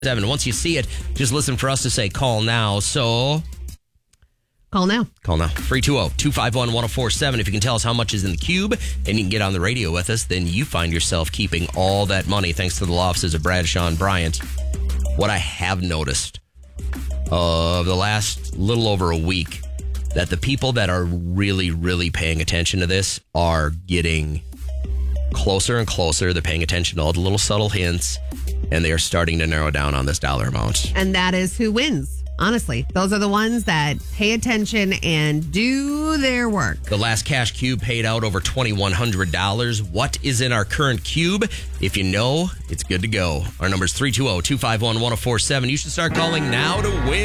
7. Once you see it, just listen for us to say call now. So Call now. call now. 320-251-1047. If you can tell us how much is in the cube and you can get on the radio with us, then you find yourself keeping all that money thanks to the law offices of Bradshaw and Bryant. What I have noticed of the last little over a week, that the people that are really, really paying attention to this are getting closer and closer. They're paying attention to all the little subtle hints, and they are starting to narrow down on this dollar amount. And that is who wins. Honestly, those are the ones that pay attention and do their work. The last cash cube paid out over $2,100. What is in our current cube? If you know, it's good to go. Our number is 320-251-1047. You should start calling now to win.